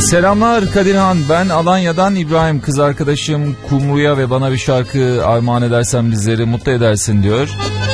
Selamlar Kadirhan, ben Alanya'dan İbrahim. Kız arkadaşım Kumru'ya ve bana bir şarkı armağan edersen bizleri mutlu edersin diyor.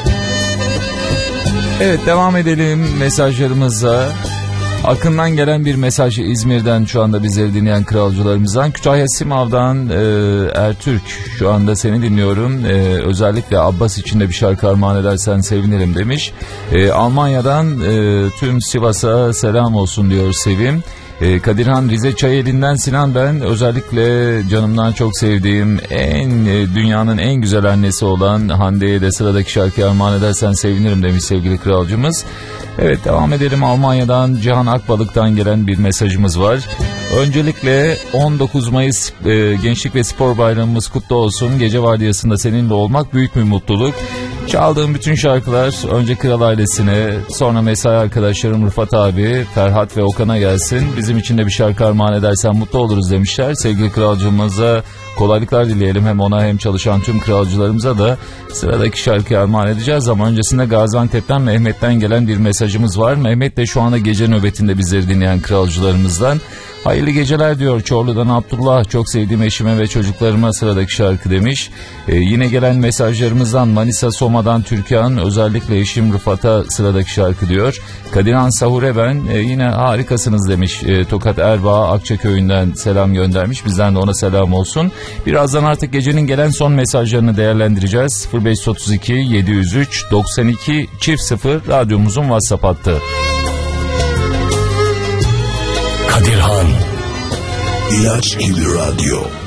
Evet, devam edelim mesajlarımıza. Akın'dan gelen bir mesaj İzmir'den, şu anda bizleri dinleyen kralcılarımızdan. Kütahya Simav'dan Ertürk, şu anda seni dinliyorum. Özellikle Abbas için de bir şarkı armağan edersen sevinirim demiş. Almanya'dan tüm Sivas'a selam olsun diyor Sevim. Kadirhan, Rize Çayeli'nden Sinan ben. Özellikle canımdan çok sevdiğim, dünyanın en güzel annesi olan Hande'ye de sıradaki şarkıyı armağan edersen sevinirim demiş sevgili kralcımız. Evet, devam edelim. Almanya'dan Cihan Akbalık'tan gelen bir mesajımız var. Öncelikle 19 Mayıs Gençlik ve Spor Bayramımız kutlu olsun. Gece vardiyasında seninle olmak büyük bir mutluluk. Çaldığım bütün şarkılar önce Kral ailesine, sonra mesai arkadaşlarım Rıfat abi, Ferhat ve Okan'a gelsin. Bizim için de bir şarkı armağan edersen mutlu oluruz demişler. Sevgili kralcığımıza kolaylıklar dileyelim, hem ona hem çalışan tüm kralcılarımıza da sıradaki şarkıyı armağan edeceğiz. Ama öncesinde Gaziantep'ten Mehmet'ten gelen bir mesajımız var. Mehmet de şu anda gece nöbetinde bizleri dinleyen kralcılarımızdan. Hayırlı geceler diyor Çorlu'dan Abdullah. Çok sevdiğim eşime ve çocuklarıma sıradaki şarkı demiş. Yine gelen mesajlarımızdan Manisa Soma'dan Türkan, özellikle eşim Rıfat'a sıradaki şarkı diyor. Kadirhan Sahure ben, yine harikasınız demiş. Tokat Erbaa Akçaköy'ünden selam göndermiş. Bizden de ona selam olsun. Birazdan artık gecenin gelen son mesajlarını değerlendireceğiz. 0532 703 92 0 radyomuzun WhatsApp hattı. Kadirhan İlaç gibi radyo.